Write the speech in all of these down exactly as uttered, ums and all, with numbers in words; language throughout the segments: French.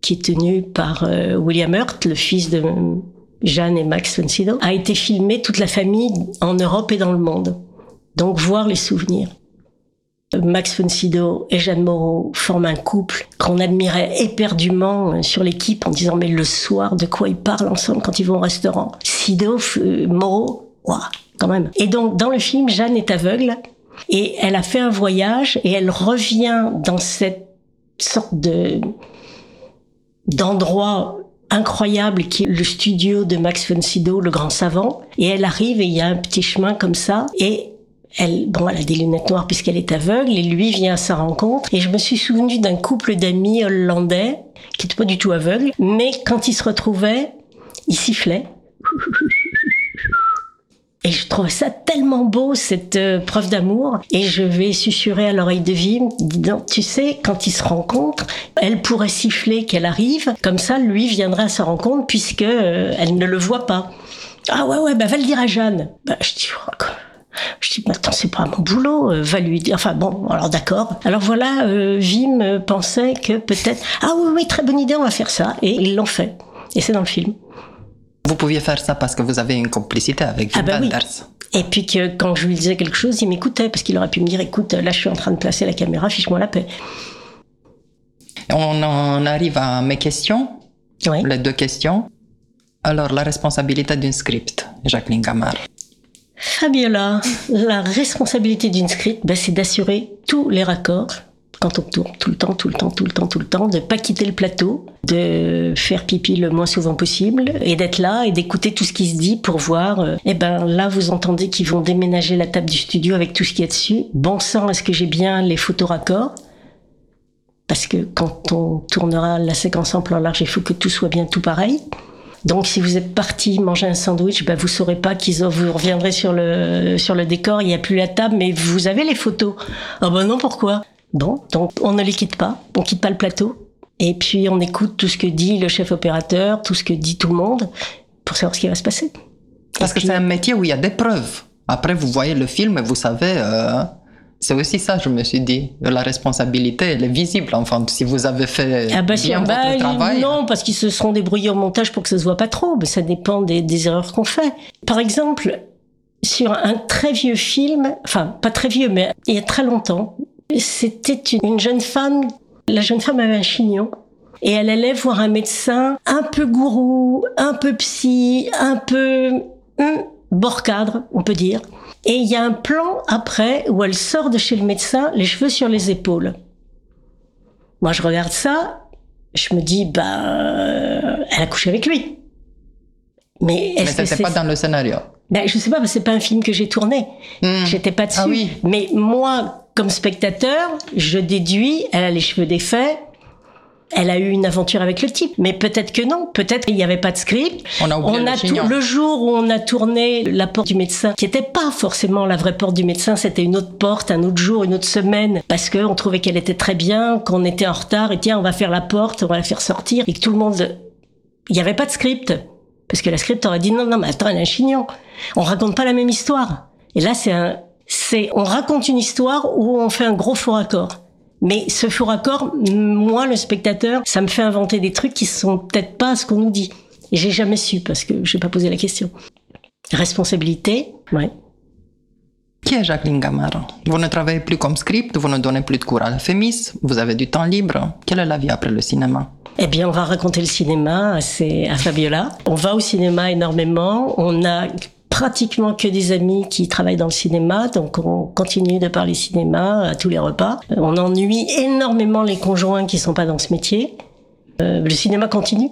qui est tenu par euh, William Hurt, le fils de Jeanne et Max von Sydow, a été filmé toute la famille en Europe et dans le monde. Donc voir les souvenirs. Max von Sydow et Jeanne Moreau forment un couple qu'on admirait éperdument sur l'équipe en disant mais le soir de quoi ils parlent ensemble quand ils vont au restaurant. Sydow, euh, Moreau, waouh, quand même. Et donc dans le film, Jeanne est aveugle et elle a fait un voyage et elle revient dans cette sorte de d'endroit incroyable qui est le studio de Max von Sydow, le grand savant. Et elle arrive et il y a un petit chemin comme ça et Elle, bon, elle a des lunettes noires puisqu'elle est aveugle et lui vient à sa rencontre. Et je me suis souvenue d'un couple d'amis hollandais qui n'étaient pas du tout aveugles, mais quand ils se retrouvaient, ils sifflaient. Et je trouvais ça tellement beau, cette euh, preuve d'amour. Et je vais susurrer à l'oreille de Wim, disant, tu sais, quand ils se rencontrent, elle pourrait siffler qu'elle arrive, comme ça, lui viendrait à sa rencontre puisque euh, elle ne le voit pas. Ah ouais, ouais, bah va le dire à Jeanne. Bah, je dis, oh, quoi. Je dis, mais attends, c'est pas mon boulot, euh, va lui dire. Enfin bon, alors d'accord. Alors voilà, euh, Wim euh, pensait que peut-être, ah oui, oui, très bonne idée, on va faire ça. Et ils l'ont fait. Et c'est dans le film. Vous pouviez faire ça parce que vous avez une complicité avec Wim ah bah Wenders. Oui. Et puis que quand je lui disais quelque chose, il m'écoutait, parce qu'il aurait pu me dire, écoute, là je suis en train de placer la caméra, fiche-moi la paix. On en arrive à mes questions, oui. Les deux questions. Alors, la responsabilité d'un script, Jacqueline Gamard. Fabiola, la responsabilité d'une script, ben, c'est d'assurer tous les raccords quand on tourne, tout le temps, tout le temps, tout le temps, tout le temps, de pas quitter le plateau, de faire pipi le moins souvent possible et d'être là et d'écouter tout ce qui se dit pour voir, euh, eh ben là vous entendez qu'ils vont déménager la table du studio avec tout ce qu'il y a dessus. Bon sang, est-ce que j'ai bien les photos raccords ? Parce que quand on tournera la séquence en plan large, il faut que tout soit bien tout pareil. Donc, si vous êtes parti manger un sandwich, ben, vous saurez pas qu'ils ont, vous reviendrez sur le, sur le décor, il n'y a plus la table, mais vous avez les photos. Ah ben non, pourquoi? Bon, donc, on ne les quitte pas. On quitte pas le plateau. Et puis, on écoute tout ce que dit le chef opérateur, tout ce que dit tout le monde, pour savoir ce qui va se passer. Parce et que puis, c'est un métier où il y a des preuves. Après, vous voyez le film et vous savez, euh, c'est aussi ça, je me suis dit. La responsabilité, elle est visible. Enfin, si vous avez fait ah bah, bien bah, votre travail. Non, parce qu'ils se seront débrouillés au montage pour que ça se voit pas trop. Mais ça dépend des, des erreurs qu'on fait. Par exemple, sur un très vieux film, enfin, pas très vieux, mais il y a très longtemps, c'était une, une jeune femme. La jeune femme avait un chignon. Et elle allait voir un médecin un peu gourou, un peu psy, un peu hum, bord cadre, on peut dire. Et il y a un plan après où elle sort de chez le médecin, les cheveux sur les épaules. Moi, je regarde ça, je me dis, bah, euh, elle a couché avec lui. Mais est-ce Mais que c'était c'est... pas dans le scénario. Ben, je sais pas, parce que c'est pas un film que j'ai tourné. Mmh. J'étais pas dessus. Ah oui. Mais moi, comme spectateur, je déduis, elle a les cheveux défaits. Elle a eu une aventure avec le type, mais peut-être que non. Peut-être qu'il n'y avait pas de script. On a oublié on le a chignon. tout, le jour où on a tourné la porte du médecin, qui n'était pas forcément la vraie porte du médecin, c'était une autre porte, un autre jour, une autre semaine, parce qu'on trouvait qu'elle était très bien, qu'on était en retard, et tiens, on va faire la porte, on va la faire sortir, et que tout le monde... Il n'y avait pas de script. Parce que la script aurait dit non, non, mais attends, elle a un chignon. On raconte pas la même histoire. Et là, c'est un... c'est on raconte une histoire où on fait un gros faux raccord. Mais ce faux raccord, moi, le spectateur, ça me fait inventer des trucs qui sont peut-être pas ce qu'on nous dit. Et j'ai jamais su, parce que j'ai pas posé la question. Responsabilité, ouais. Qui est Jacqueline Gamard? Vous ne travaillez plus comme script, vous ne donnez plus de cours à la Fémis, vous avez du temps libre. Quelle est la vie après le cinéma? Eh bien, on va raconter le cinéma, c'est à Fabiola. On va au cinéma énormément, on a... pratiquement que des amis qui travaillent dans le cinéma, donc on continue de parler cinéma à tous les repas. On ennuie énormément les conjoints qui sont pas dans ce métier. Euh, le cinéma continue.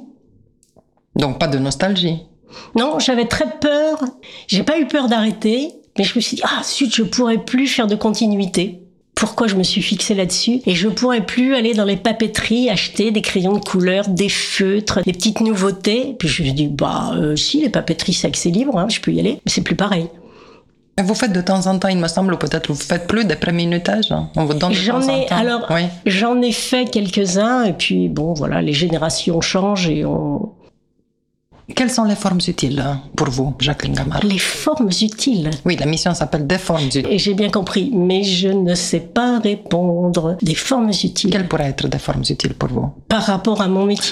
Donc pas de nostalgie? Non, j'avais très peur. J'ai pas eu peur d'arrêter, mais je me suis dit, ah, zut, je pourrais plus faire de continuité. Pourquoi je me suis fixée là-dessus? Et je pourrais plus aller dans les papeteries acheter des crayons de couleur, des feutres, des petites nouveautés. Puis je me suis dit, bah, euh, si, les papeteries, c'est accès libre, hein, je peux y aller. Mais c'est plus pareil. Et vous faites de temps en temps, il me semble, ou peut-être vous faites plus des pré-minutages. On vous donne de j'en temps ai, en temps. Alors, oui. J'en ai fait quelques-uns, et puis bon, voilà, les générations changent et on... Quelles sont les formes utiles pour vous, Jacqueline Gamard? Les formes utiles? Oui, la mission s'appelle des formes utiles. Et j'ai bien compris, mais je ne sais pas répondre. Des formes utiles. Quelles pourraient être des formes utiles pour vous? Par rapport à mon métier?